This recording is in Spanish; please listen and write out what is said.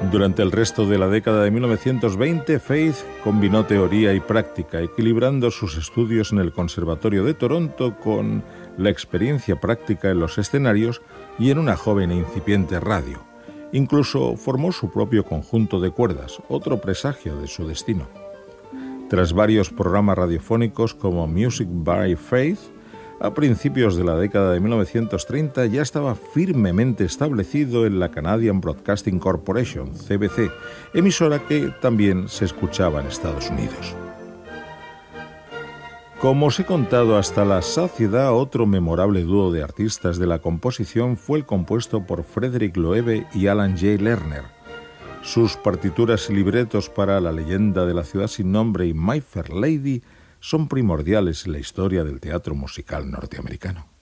Durante el resto de la década de 1920, Faith combinó teoría y práctica, equilibrando sus estudios en el Conservatorio de Toronto con la experiencia práctica en los escenarios y en una joven e incipiente radio. Incluso formó su propio conjunto de cuerdas, otro presagio de su destino. Tras varios programas radiofónicos como Music by Faith, a principios de la década de 1930 ya estaba firmemente establecido en la Canadian Broadcasting Corporation, CBC, emisora que también se escuchaba en Estados Unidos. Como os he contado hasta la saciedad, otro memorable dúo de artistas de la composición fue el compuesto por Frederick Loewe y Alan J. Lerner. Sus partituras y libretos para La leyenda de la ciudad sin nombre y My Fair Lady son primordiales en la historia del teatro musical norteamericano.